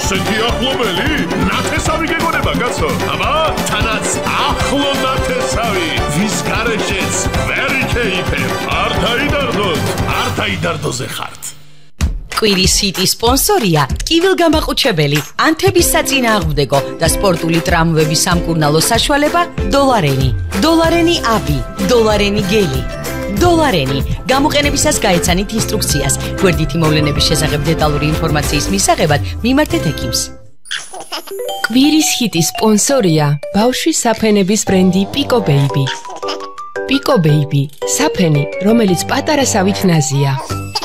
ასეთი ახლობელი? ნათესავი გეგონება, კაცო. აბა, თანაც ახლო ნათესავი. ვის გარეშეც ვერ იქეიფებ. არ დაიდარდოთ, არ დაიდარდოზე ხართ. კვირის ჰიტი სპონსორია კივილგამაყუჩებელი, ანთების საწინააღმდეგო და სპორტული ტრამვების სამკურნალო საშუალება დოლარენი. დოლარენი აბი, დოლარენი გელი. დოლარენი. გამოყენებისას გაეცანით ინსტრუქციას. გვერდითი მოვლენების შესახებ დეტალური ინფორმაციის მისაღებად მიმართეთ ექიმს. კვირის ჰიტის სპონსორია ბავშვის საფენების ბრენდი პიკო ბეიბი. პიკო ბეიბი, საფენი, რომელიც პატარა სავით ნაზია.